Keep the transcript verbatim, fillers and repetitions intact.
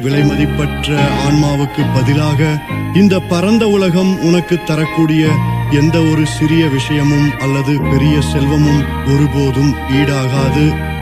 விலைமதிப்பற்ற ஆன்மாவுக்கு பதிலாக இந்த பரந்த உலகம் உனக்கு தரக்கூடிய எந்த ஒரு சிறிய விஷயமும் அல்லது பெரிய செல்வமும் ஒருபோதும் ஈடாகாது.